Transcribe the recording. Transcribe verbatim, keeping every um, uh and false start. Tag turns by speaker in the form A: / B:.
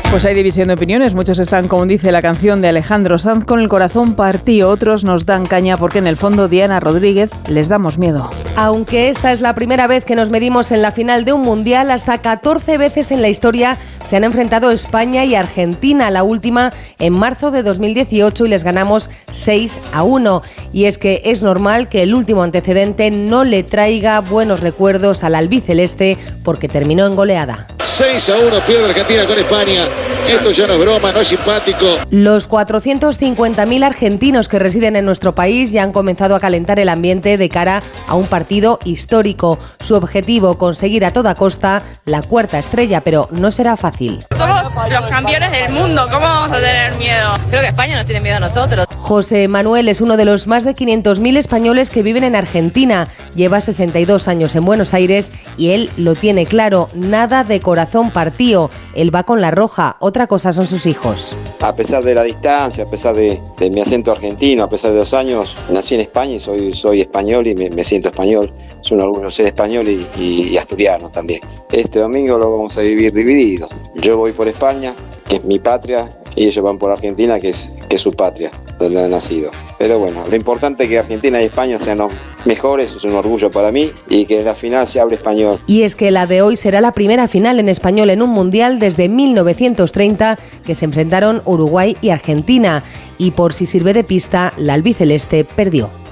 A: Pues hay división de opiniones. Muchos están, como dice la canción de Alejandro Sanz, con el corazón partido. Otros nos dan caña porque en el fondo Diana Rodríguez les damos miedo.
B: Aunque esta es la primera vez que nos medimos en la final de un mundial, hasta catorce veces en la historia se han enfrentado España y Argentina, la última en marzo de dos mil dieciocho, y les ganamos seis a uno. Y es que es normal que el último antecedente no le traiga buenos recuerdos al albiceleste porque terminó en goleada.
C: seis a uno pierde Argentina con España. Esto ya no es broma, no es simpático.
B: Los cuatrocientos cincuenta mil argentinos que residen en nuestro país ya han comenzado a calentar el ambiente de cara a un partido histórico. Su objetivo, conseguir a toda costa la cuarta estrella, pero no será fácil.
D: Somos los campeones del mundo, ¿cómo vamos a tener miedo? Creo que España nos tiene miedo a nosotros.
B: José Manuel es uno de los más de quinientos mil españoles que viven en Argentina. Lleva sesenta y dos años en Buenos Aires y él lo tiene claro, nada de corazón partido. Él va con la roja, otra cosa son sus hijos.
E: A pesar de la distancia, a pesar de, de mi acento argentino, a pesar de dos años, nací en España y soy, soy español y me, me siento español. Es un orgullo ser español y, y, y asturiano también. Este domingo lo vamos a vivir dividido. Yo voy por España, que es mi patria, y ellos van por Argentina, que es, que es su patria, donde han nacido. Pero bueno, lo importante es que Argentina y España sean los mejores, es un orgullo para mí, y que en la final se hable español.
B: Y es que la de hoy será la primera final en español en un mundial desde mil novecientos treinta, que se enfrentaron Uruguay y Argentina. Y por si sirve de pista, la albiceleste perdió.